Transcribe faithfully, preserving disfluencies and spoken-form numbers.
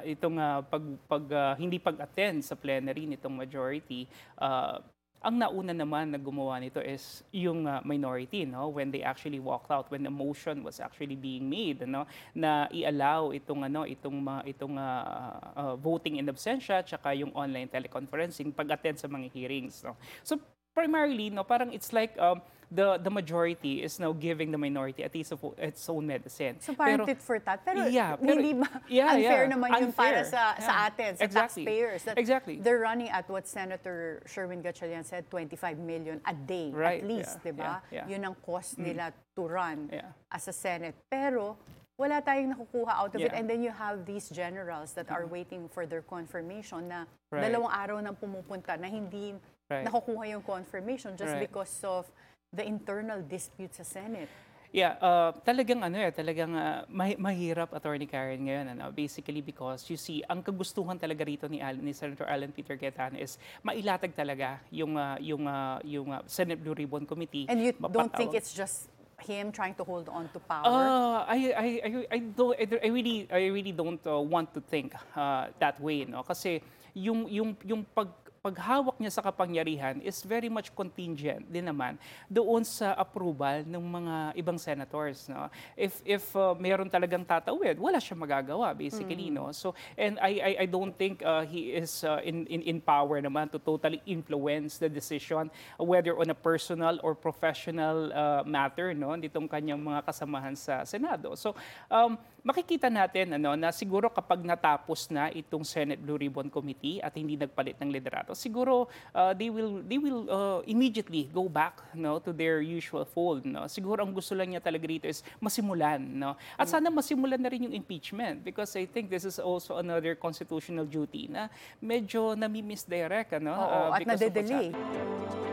itong uh, pag, pag uh, hindi pag-attend sa plenary nitong majority, uh, ang nauna naman na gumawa nito is yung uh, minority, no, when they actually walked out, when the motion was actually being made, no, na i-allow itong ano itong mga itong uh, uh, voting in absentia tsaka yung online teleconferencing pag-attend sa mga hearings, no. So primarily, no, parang it's like um, the the majority is now giving the minority a taste of its own medicine. So parang tit for tat. Pero, yeah, pero hindi ba yeah, unfair yeah, naman yun unfair. para sa, Yeah. sa atin, sa Exactly. taxpayers? That Exactly. they're running at what Senator Sherwin Gatchalian said, twenty-five million a day Right, at least, yeah, di ba? yeah, yeah. Yun ang cost nila to run Yeah. as a Senate. Pero wala tayong nakukuha out of it. Yeah. And then you have these generals that are waiting for their confirmation na Right. dalawang araw nang pumupunta na hindi Right. nakukuha yung confirmation just Right. because of the internal dispute sa Senate. Yeah, uh, talagang ano eh, talagang uh, mahi- mahirap, Attorney Karen, ngayon. Ano, basically because you see, ang kagustuhan talaga rito ni, Alan, ni Senator Alan Peter Cayetano is mailatag talaga yung, uh, yung, uh, yung uh, Senate Blue Ribbon Committee. And you don't think mapatawag. it's just him trying to hold on to power? Uh, I, I, I, I, don't, I really, I really don't uh, want to think uh, that way, no? Kasi yung, yung, yung pag, paghawak niya sa kapangyarihan is very much contingent din naman doon sa approval ng mga ibang senators, no. If if uh, meron talagang tatawid, wala siyang magagawa basically, Mm. no. So and I I, I don't think uh, he is uh, in, in in power naman to totally influence the decision whether on a personal or professional uh, matter, no, nitong kanyang mga kasamahan sa Senado. So um, makikita natin ano na siguro kapag natapos na itong Senate Blue Ribbon Committee at hindi nagpalit ng liderato, siguro uh, they will they will uh, immediately go back, no, to their usual fold, no. Siguro ang gusto lang niya talaga dito is masimulan, no. At sana masimulan na rin yung impeachment because I think this is also another constitutional duty na medyo nami-misdirect, ano. Oo, uh, at because of what's nade-delay. happening.